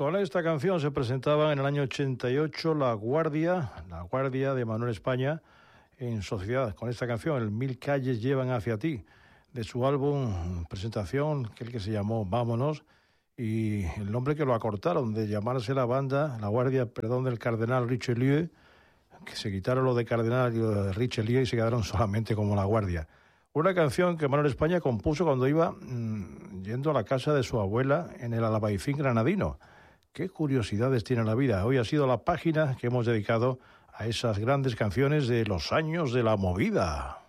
Con esta canción se presentaba en el año 88 La Guardia de Manuel España en sociedad. Con esta canción, el Mil calles llevan hacia ti, de su álbum presentación, que se llamó Vámonos, y el nombre que lo acortaron de llamarse la banda, La Guardia, del Cardenal Richelieu, que se quitaron lo de Cardenal y lo de Richelieu y se quedaron solamente como La Guardia. Una canción que Manuel España compuso cuando iba yendo a la casa de su abuela en el Albaicín granadino. Qué curiosidades tiene la vida. Hoy ha sido la página que hemos dedicado a esas grandes canciones de los años de la movida.